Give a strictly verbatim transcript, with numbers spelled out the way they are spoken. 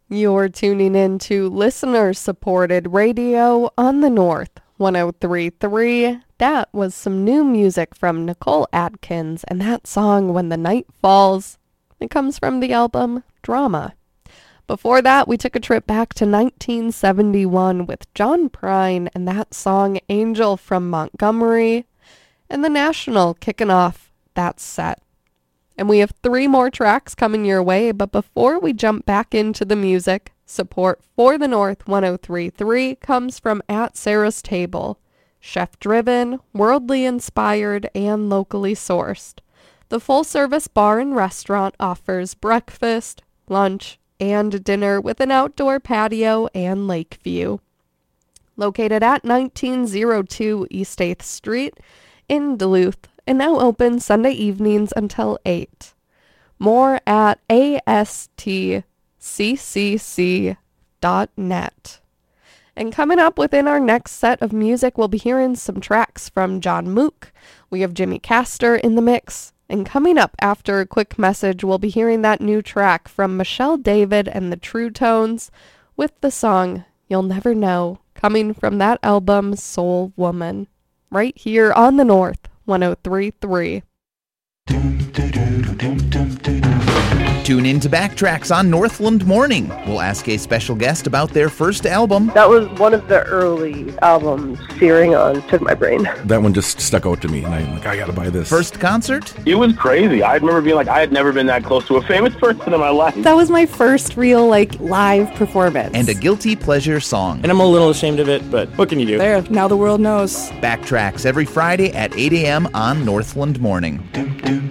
You're tuning in to listener-supported radio on the North, one oh three point three. That was some new music from Nicole Atkins, and that song, When the Night Falls, it comes from the album Drama. Before that, we took a trip back to nineteen seventy-one with John Prine and that song Angel from Montgomery, and The National kicking off that set. And we have three more tracks coming your way, but before we jump back into the music, support for the North one oh three point three comes from At Sarah's Table. Chef-driven, worldly inspired, and locally sourced. The full-service bar and restaurant offers breakfast, lunch, and dinner with an outdoor patio and lake view. Located at nineteen oh two East eighth Street in Duluth, and now open Sunday evenings until eight. More at A S T C C C dot net. And coming up within our next set of music, we'll be hearing some tracks from John Mook. We have Jimmy Castor in the mix. And coming up after a quick message, we'll be hearing that new track from Michelle David and the True Tones with the song You'll Never Know, coming from that album Soul Woman. Right here on the North, one oh three point three. Tune in to Backtracks on Northland Morning. We'll ask a special guest about their first album. That was one of the early albums searing on to my brain. That one just stuck out to me, and I'm like, I gotta buy this. First concert? It was crazy. I remember being like, I had never been that close to a famous person in my life. That was my first real, like, live performance. And a guilty pleasure song. And I'm a little ashamed of it, but what can you do? There, now the world knows. Backtracks every Friday at eight a.m. on Northland Morning.